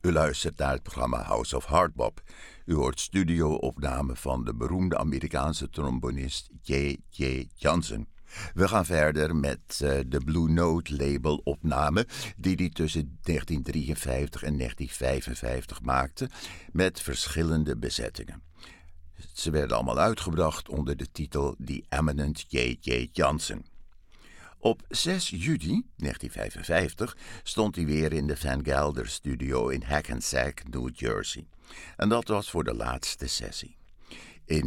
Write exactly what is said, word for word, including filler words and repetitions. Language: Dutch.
U luistert naar het programma House of Hardbop. U hoort studio-opnamen van de beroemde Amerikaanse trombonist J J Jansen. We gaan verder met uh, de Blue Note label opname die hij tussen negentien drieënvijftig en negentien vijfenvijftig maakte met verschillende bezettingen. Ze werden allemaal uitgebracht onder de titel The Eminent J J Jansen. Op zes juli negentien vijfenvijftig stond hij weer in de Van Gelder Studio in Hackensack, New Jersey. En dat was voor de laatste sessie.